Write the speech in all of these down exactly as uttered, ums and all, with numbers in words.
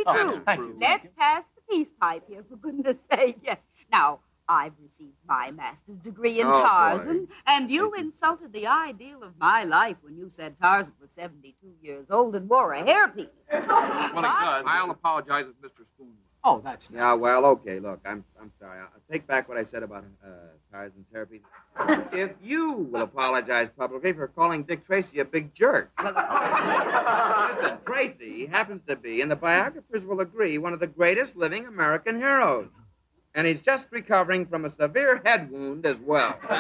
true. Thank you. Let's pass the peace pipe here, for goodness sake. Yes. Now, I've received my master's degree in Oh, Tarzan, boy. and you insulted the ideal of my life when you said Tarzan was seventy-two years old and wore a hairpiece. Well, it does. I'll apologize if Mister Spoon. Oh, that's Yeah, well, okay, look, I'm I'm sorry. I'll take back what I said about uh, Tarzan's hairpiece. If you will apologize publicly for calling Dick Tracy a big jerk. Listen, Tracy happens to be, and the biographers will agree, one of the greatest living American heroes. And he's just recovering from a severe head wound as well. Well,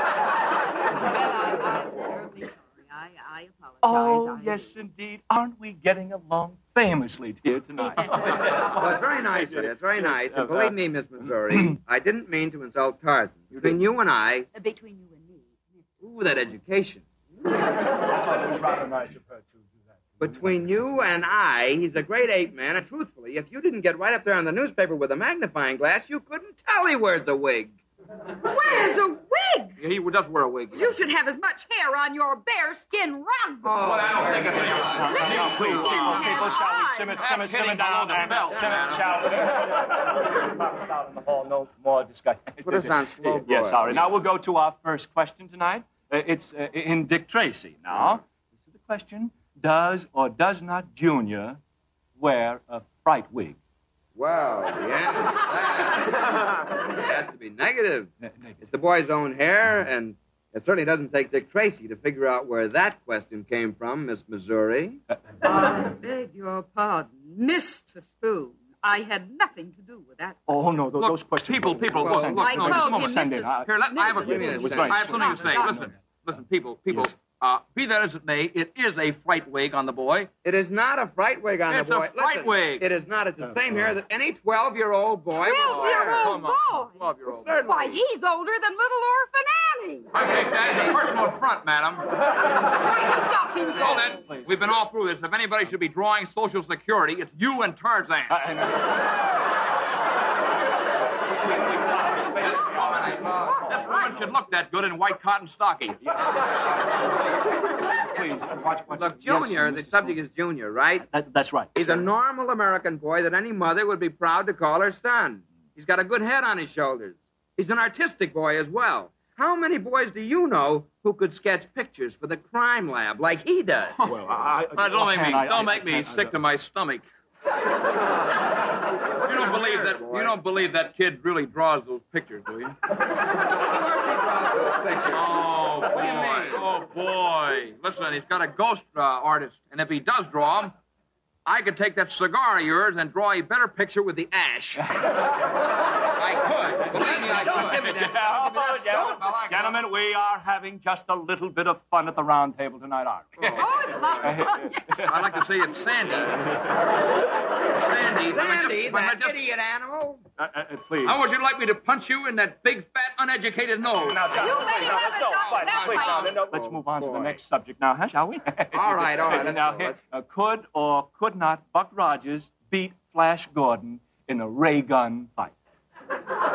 I, I'm terribly sorry. I, I apologize. Oh, I... yes, indeed. Aren't we getting along famously here tonight? Well, it's very nice, sir. It's very nice. And believe me, Miss Missouri, I didn't mean to insult Tarzan. Between you and I... Uh, between you and me. Ooh, that education. It's rather nice of her to do that. Between you and I, he's a great ape man, and truthfully, if you didn't get right up there on the newspaper with a magnifying glass, you couldn't tell he wears a wig. Where's a wig? Yeah, he does wear a wig. You should have as much hair on your bare skin rug. Oh, I don't think it's... Now, please, people, people, shall we simmer, simmer, simmer down and simmer, shall we? Out in the hall, no more discussion. Put us on slow boil. Yes, sorry. Now we'll go to our first question tonight. Uh, it's uh, in Dick Tracy. Now, this is the question: does or does not Junior wear a fright wig? Well, the answer to that it has to be negative. Ne- negative. It's the boy's own hair, and it certainly doesn't take Dick Tracy to figure out where that question came from, Miss Missouri. I beg your pardon, Mister Spoon. I had nothing to do with that. Oh no, those, Look, those questions. people, people, look, look, I no, called just a him moment. Send Mister in, uh, Here, let, I have a Mister few Spoon. I have something to say. Stop. Listen, listen, people, people. Uh, be that as it may, it is a fright wig on the boy. It is not a fright wig on It's the boy. a fright Listen, wig. It is not. It's the same hair that any twelve-year-old boy would wear. Twelve-year-old Come on, boy? twelve-year-old. Certainly. Why, he's older than little Orphan Annie. I take that as a personal affront, madam. Why are you talking so? Hold it. We've been all through this. If anybody should be drawing Social Security, it's you and Tarzan. This woman should look that good in white cotton stockings. Please, watch, watch. Look, Yes, Junior, the Mister subject is Junior, right? That, that's right. He's a normal American boy that any mother would be proud to call her son. He's got a good head on his shoulders. He's an artistic boy as well. How many boys do you know who could sketch pictures for the crime lab like he does? Well, I, Uh, don't make me, I- don't I- make me I- sick to my stomach. You don't believe that? You don't believe that kid really draws those pictures, do you? Oh boy! Oh boy! Listen, he's got a ghost uh, artist, and if he does draw them, I could take that cigar of yours and draw a better picture with the ash. I could. Believe me, I could. Give me that. Oh, gentlemen, I like it. gentlemen, we are having just a little bit of fun at the round table tonight, aren't we? Oh, it's lots of fun. I like to say it's Sandy. Sandy. Sandy, When I that just- idiot animal. Uh, uh, uh, please. How would you like me to punch you in that big, fat, uneducated nose? Now, John, You please, let him now, have let's it, go. John. Fine, That's please, fine. now, then, no, let's Oh, move on to boy. the next subject now, huh, shall we? All right, all right, let's now, go, here, let's- uh, could or could not Buck Rogers beat Flash Gordon in a ray gun fight?